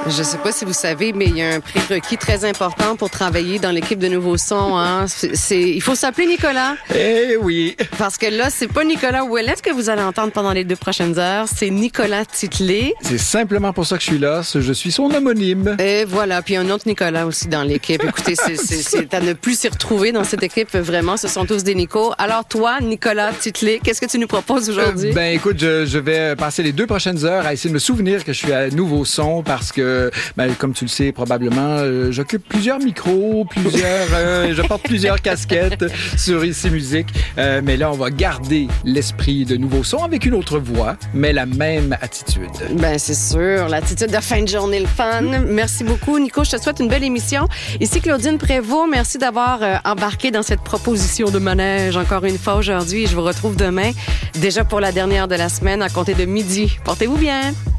Je sais pas si vous savez, mais il y a un prérequis très important pour travailler dans l'équipe de Nouveau Son. Hein. Il faut s'appeler Nicolas. Eh oui. Parce que là, c'est pas Nicolas Ouellet que vous allez entendre pendant les 2 prochaines heures. C'est Nicolas Titley. C'est simplement pour ça que je suis là. Je suis son homonyme. Et voilà. Puis un autre Nicolas aussi dans l'équipe. Écoutez, c'est à ne plus s'y retrouver dans cette équipe. Vraiment, ce sont tous des Nicos. Alors toi, Nicolas Titley, qu'est-ce que tu nous proposes aujourd'hui? Écoute, je vais passer les 2 prochaines heures à essayer de me souvenir que je suis à Nouveau Son parce que comme tu le sais probablement, j'occupe plusieurs micros, je porte plusieurs casquettes sur ici Musique. Mais là, on va garder l'esprit de Nouveau Son avec une autre voix, mais la même attitude. C'est sûr, l'attitude de fin de journée, le fun. Merci beaucoup, Nico. Je te souhaite une belle émission. Ici Claudine Prévost, merci d'avoir embarqué dans cette proposition de manège encore une fois aujourd'hui. Je vous retrouve demain, déjà pour la dernière de la semaine, à compter de midi. Portez-vous bien.